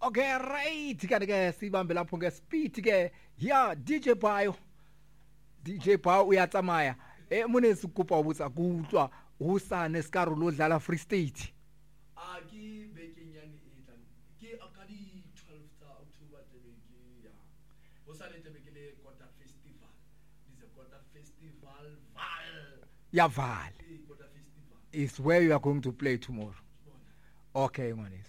Okay, right. Ke sibambe lapho ngespeed ke. Yeah, DJ Bayo uyatsamaya. Mone sikupa ubutsa kutlwa usane Scarro lo dlala Free State. Ke bekeng yane e tlang. Ke akadi 12 tsa October tebeke ya. Ho sa le tebeke le Kota Festival. It's a Kota Festival Val. Ya Val. Kota Festival. Is where you are going to play tomorrow. Okay, manis.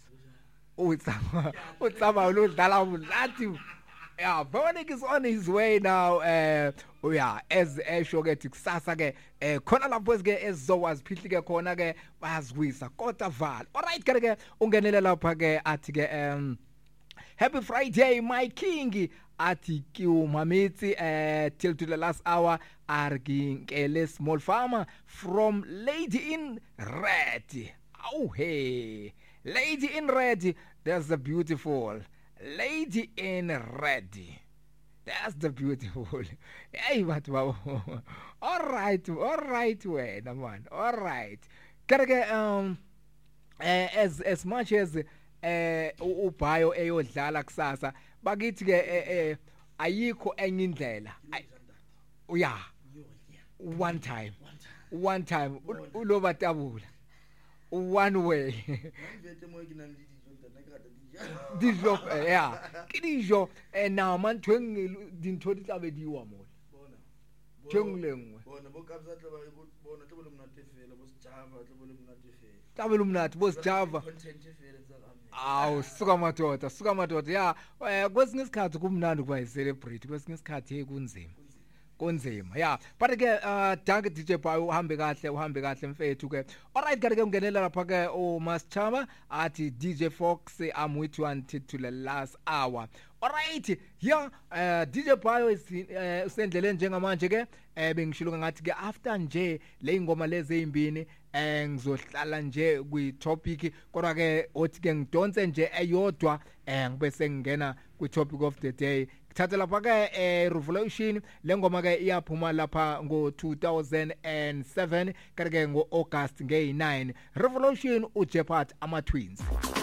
Utsama lo dlala ulati. Yeah, Bonik is on his way now. Yeah, as esho ke kusasa ke khona lapho ke ezowazi phihli ke khona ke bazwisa Kota Val. Alright ke ungenele lapha ke athi ke Happy Friday my king athi ki umamitsi till to the last hour arginkele small farmer from Lady in Red. Oh hey, Lady in Red, that's the beautiful Lady in Red. That's the beautiful. Hey, what wow. All right, wena man. All right. Kareke as much as uBayo eyodlala kusasa, bakithi ke ayikho enye indlela. Yeah. One time ulobatabula. One way. Dijo yeah. Kidijo now man tweng dintho di tla be di wa mo. Tweng lengwe. Bona bo kapsa tla ba bona tla bo mnate fela bo Java tla bo mnate fela. Tla be lumnati bo Java. Content fela tsa ami. Aw suka madoda yeah. Kwesinye isikhathi kumnandi kuba celebrate kwesinye isikhathi kunzima yeah but ke danke DJ Bayo uhambe kahle mfethu ke alright ke ungenela lapha ke o Maschama athi DJ Fox I'm with you until to the last hour. Alright yeah DJ Bayo usendleleni njengamanje ke bengishilo ngathi ke after nje le ingoma lezi ezimbini ngizohlala nje kwi topic kodwa ke othi ke ngidonse nje eyodwa ngibe sengena kwi topic of the day. Thatha lapha ke Revolution lengoma ke iyaphuma lapha ngo 2007 ke ngo August nge 9 Revolution uJepat ama twins.